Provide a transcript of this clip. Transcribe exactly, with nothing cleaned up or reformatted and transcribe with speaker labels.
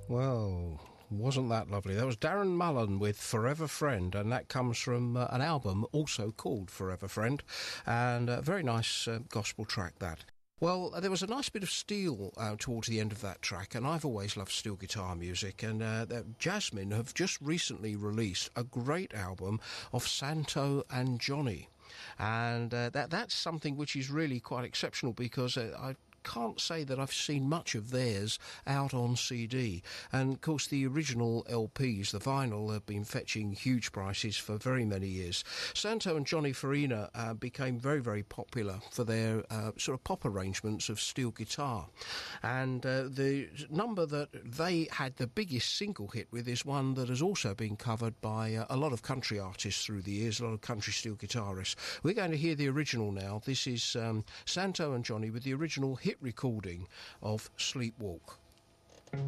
Speaker 1: Well, wasn't that lovely? That was Darren Mullen with Forever Friend, and that comes from uh, an album also called Forever Friend, and a very nice uh, gospel track, that. Well, there was a nice bit of steel uh, towards the end of that track, and I've always loved steel guitar music, and uh, Jasmine have just recently released a great album of Santo and Johnny, and uh, that that's something which is really quite exceptional, because uh, I can't say that I've seen much of theirs out on C D. And of course the original L Ps, the vinyl, have been fetching huge prices for very many years. Santo and Johnny Farina uh, became very, very popular for their uh, sort of pop arrangements of steel guitar. And uh, the number that they had the biggest single hit with is one that has also been covered by uh, a lot of country artists through the years, a lot of country steel guitarists. We're going to hear the original now. This is um, Santo and Johnny with the original hit recording of Sleepwalk.